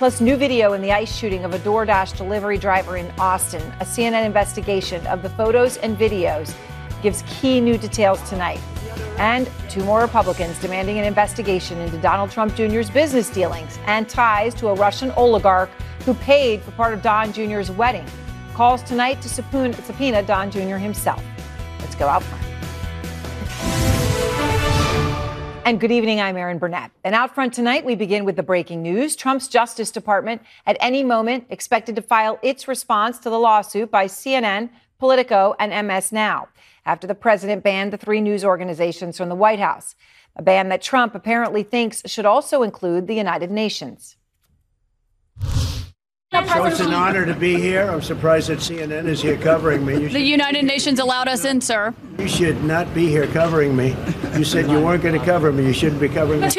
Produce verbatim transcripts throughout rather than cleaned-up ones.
Plus, new video in the ICE shooting of a DoorDash delivery driver in Austin. A C N N investigation of the photos and videos gives key new details tonight. And two more Republicans demanding an investigation into Donald Trump Junior's business dealings and ties to a Russian oligarch who paid for part of Don Junior's wedding. Calls tonight to subpoena Don Junior himself. Let's go out front. And good evening, I'm Erin Burnett. And out front tonight, we begin with the breaking news. Trump's Justice Department at any moment expected to file its response to the lawsuit by C N N, Politico, and M S Now, after the president banned the three news organizations from the White House, a ban that Trump apparently thinks should also include the United Nations. So it's an honor to be here. I'm surprised that C N N is here covering me. The United Nations allowed us in, sir. You should not be here covering me. You said you weren't going to cover me. You shouldn't be covering me.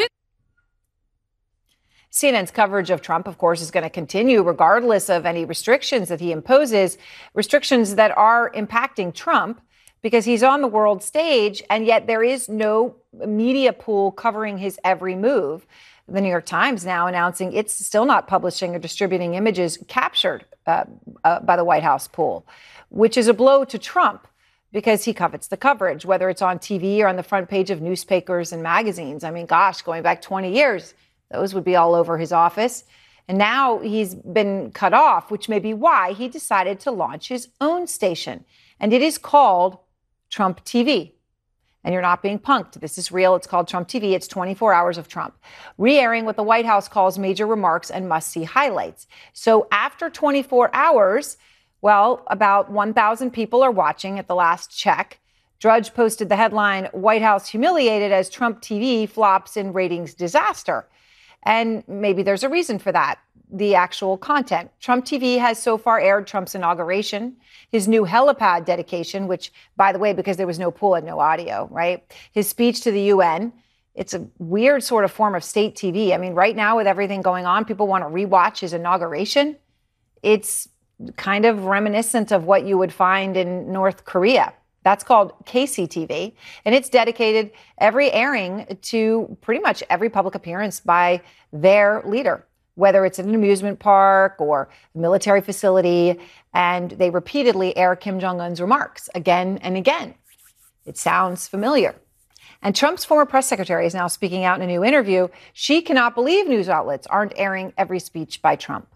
C N N's coverage of Trump, of course, is going to continue regardless of any restrictions that he imposes, restrictions that are impacting Trump because he's on the world stage, and yet there is no media pool covering his every move. The New York Times now announcing it's still not publishing or distributing images captured uh, uh, by the White House pool, which is a blow to Trump because he covets the coverage, whether it's on T V or on the front page of newspapers and magazines. I mean, gosh, going back twenty years, those would be all over his office. And now he's been cut off, which may be why he decided to launch his own station. And it is called Trump T V. And you're not being punked. This is real. It's called Trump T V. It's twenty-four hours of Trump, re-airing what the White House calls major remarks and must-see highlights. So after twenty-four hours, well, about one thousand people are watching at the last check. Drudge posted the headline, White House humiliated as Trump T V flops in ratings disaster. And maybe there's a reason for that. The actual content. Trump T V has so far aired Trump's inauguration, his new helipad dedication, which, by the way, because there was no pool and no audio, right? His speech to the U N. It's a weird sort of form of state T V. I mean, right now with everything going on, people want to rewatch his inauguration. It's kind of reminiscent of what you would find in North Korea. That's called K C T V, and it's dedicated every airing to pretty much every public appearance by their leader, whether it's in an amusement park or a military facility, and they repeatedly air Kim Jong-un's remarks again and again. It sounds familiar. And Trump's former press secretary is now speaking out in a new interview. She cannot believe news outlets aren't airing every speech by Trump.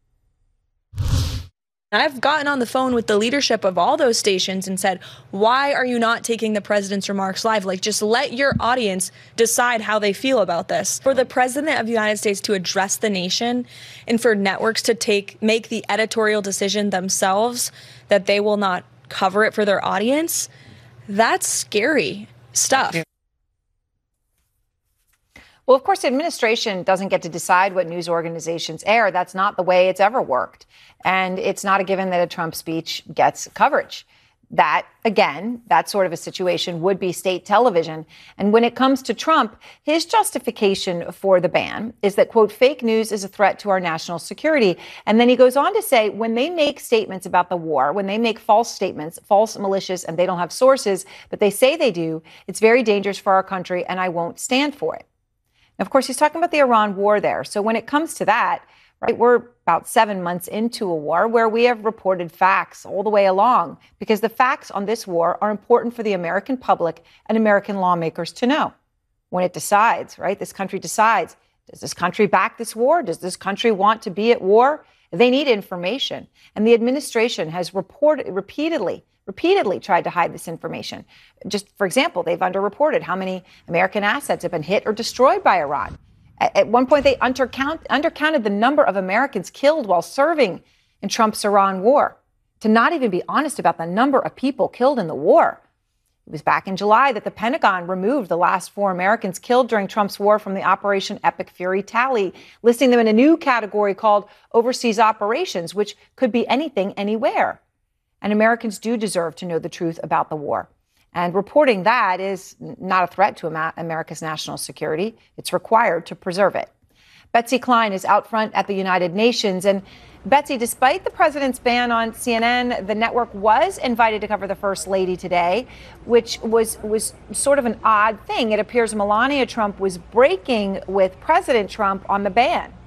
I've gotten on the phone with the leadership of all those stations and said, why are you not taking the president's remarks live? Like, just let your audience decide how they feel about this. For the president of the United States to address the nation and for networks to take make the editorial decision themselves that they will not cover it for their audience, that's scary stuff. Yeah. Well, of course, the administration doesn't get to decide what news organizations air. That's not the way it's ever worked. And it's not a given that a Trump speech gets coverage. That, again, that sort of a situation would be state television. And when it comes to Trump, his justification for the ban is that, quote, fake news is a threat to our national security. And then he goes on to say, when they make statements about the war, when they make false statements, false, malicious, and they don't have sources, but they say they do, it's very dangerous for our country, and I won't stand for it. Of course, he's talking about the Iran war there. So when it comes to that, right, we're about seven months into a war where we have reported facts all the way along, because the facts on this war are important for the American public and American lawmakers to know. When it decides, right, this country decides, does this country back this war? Does this country want to be at war? They need information. And the administration has reported repeatedly repeatedly tried to hide this information. Just for example, they've underreported how many American assets have been hit or destroyed by Iran. At, at one point, they undercount, undercounted the number of Americans killed while serving in Trump's Iran war, to not even be honest about the number of people killed in the war. It was back in July that the Pentagon removed the last four Americans killed during Trump's war from the Operation Epic Fury tally, listing them in a new category called overseas operations, which could be anything, anywhere. And Americans do deserve to know the truth about the war. And reporting that is not a threat to America's national security. It's required to preserve it. Betsy Klein is out front at the United Nations. And Betsy, despite the president's ban on C N N, the network was invited to cover the First Lady today, which was, was sort of an odd thing. It appears Melania Trump was breaking with President Trump on the ban.